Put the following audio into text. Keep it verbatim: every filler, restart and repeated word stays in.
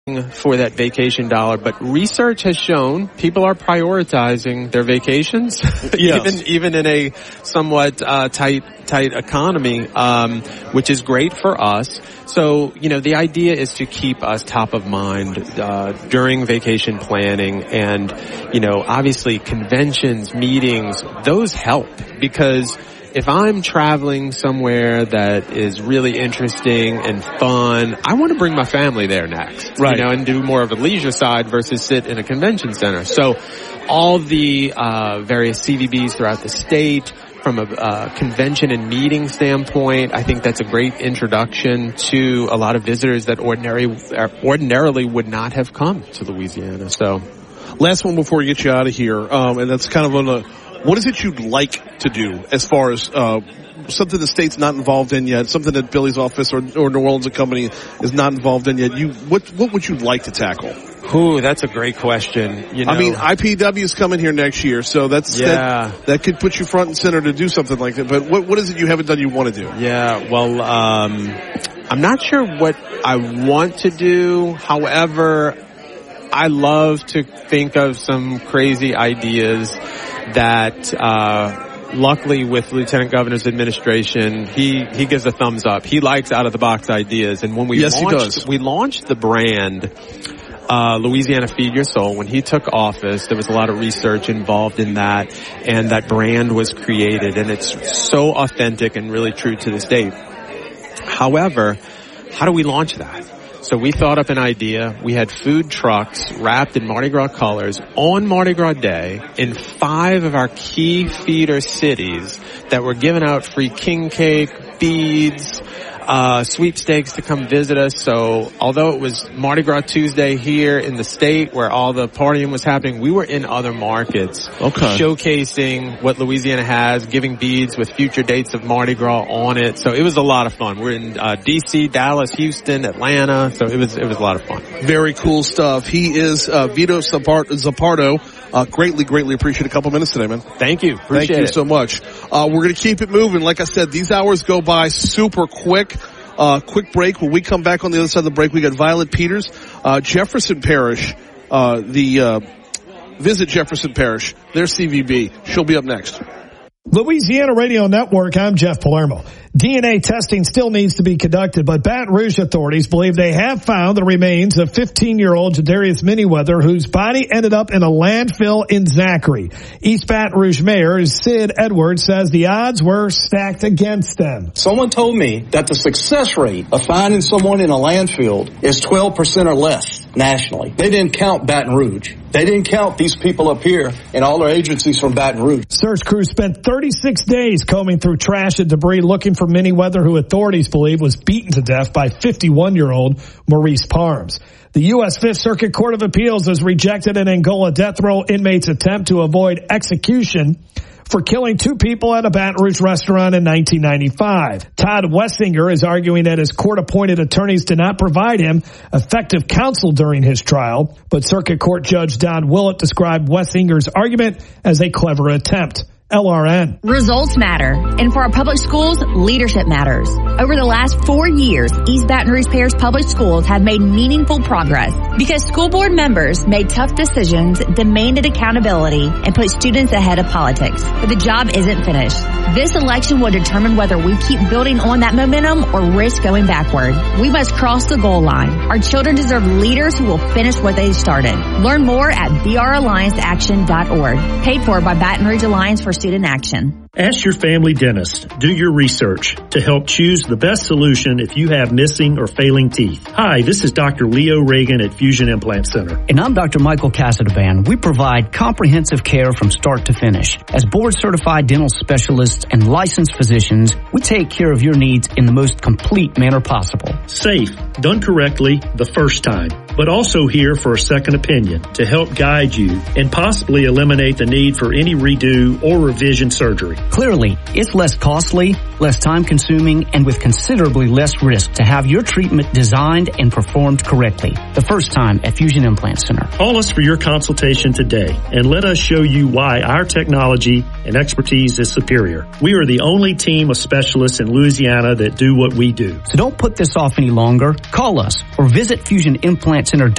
for that vacation dollar, but research has shown people are prioritizing their vacations, yes. even even in a somewhat uh, tight tight economy, um, which is great for us. So, you know, the idea is to keep us top of mind uh, during vacation planning, and you know, obviously conventions, meetings, those help because if I'm traveling somewhere that is really interesting and fun, I want to bring my family there next, right. you know, and do more of a leisure side versus sit in a convention center. So all the uh various C V Bs throughout the state, from a uh, convention and meeting standpoint, I think that's a great introduction to a lot of visitors that ordinary, ordinarily would not have come to Louisiana. So, last one before we get you out of here, um, and that's kind of on a, what is it you'd like to do as far as uh something the state's not involved in yet, something that Billy's office or, or New Orleans and Company is not involved in yet? You what what would you like to tackle? Ooh, that's a great question. You know, I mean, I P W is coming here next year, so that's yeah. that, that could put you front and center to do something like that. But what what is it you haven't done you want to do? Yeah, well, um, I'm not sure what I want to do. However, I love to think of some crazy ideas that, uh, luckily with Lieutenant Governor's administration, he, he gives a thumbs up. He likes out of the box ideas. And when we yes, launched, he does. we launched the brand, uh, Louisiana Feed Your Soul, when he took office, there was a lot of research involved in that, and that brand was created, and it's so authentic and really true to this day. However, how do we launch that? So we thought up an idea. We had food trucks wrapped in Mardi Gras colors on Mardi Gras Day in five of our key feeder cities that were giving out free king cake, beads, uh, sweepstakes to come visit us. So although it was Mardi Gras Tuesday here in the state where all the partying was happening, we were in other markets okay. showcasing what Louisiana has, giving beads with future dates of Mardi Gras on it. So it was a lot of fun. We're in uh, D C, Dallas, Houston, Atlanta. So it was it was a lot of fun. Very cool stuff. He is uh, Vito Zappardo. Uh, greatly, greatly appreciate a couple minutes today, man. Thank you. Appreciate Thank you it. so much. Uh, we're going to keep it moving. Like I said, these hours go by super quick. Uh, quick break. When we come back on the other side of the break, we got Violet Peters, uh, Jefferson Parish, uh, the, uh, Visit Jefferson Parish, their C V B. She'll be up next. Louisiana Radio Network, I'm Jeff Palermo. D N A testing still needs to be conducted, but Baton Rouge authorities believe they have found the remains of fifteen-year-old Jadarius Manyweather, whose body ended up in a landfill in Zachary. East Baton Rouge Mayor Sid Edwards says the odds were stacked against them. Someone told me that the success rate of finding someone in a landfill is twelve percent or less nationally. They didn't count Baton Rouge. They didn't count these people up here and all their agencies from Baton Rouge. Search crews spent thirty-six days combing through trash and debris looking for Manyweather, who authorities believe was beaten to death by fifty-one-year-old Maurice Parms. The U S Fifth Circuit Court of Appeals has rejected an Angola death row inmate's attempt to avoid execution for killing two people at a Baton Rouge restaurant in nineteen ninety-five. Todd Wessinger is arguing that his court-appointed attorneys did not provide him effective counsel during his trial, but Circuit Court Judge Don Willett described Wessinger's argument as a clever attempt. L R N. Results matter. And for our public schools, leadership matters. Over the last four years, East Baton Rouge Parish Public Schools have made meaningful progress because school board members made tough decisions, demanded accountability, and put students ahead of politics. But the job isn't finished. This election will determine whether we keep building on that momentum or risk going backward. We must cross the goal line. Our children deserve leaders who will finish what they started. Learn more at b r alliance action dot org. Paid for by Baton Rouge Alliance for Student Action. Ask your family dentist. Do your research to help choose the best solution if you have missing or failing teeth. Hi, this is Doctor Leo Reagan at Fusion Implant Center. And I'm Doctor Michael Casadban. We provide comprehensive care from start to finish. As board-certified dental specialists and licensed physicians, we take care of your needs in the most complete manner possible. Safe, done correctly the first time, but also here for a second opinion to help guide you and possibly eliminate the need for any redo or revision surgery. Clearly, it's less costly, less time-consuming, and with considerably less risk to have your treatment designed and performed correctly. The first time at Fusion Implant Center. Call us for your consultation today and let us show you why our technology and expertise is superior. We are the only team of specialists in Louisiana that do what we do. So don't put this off any longer. Call us or visit fusion implant center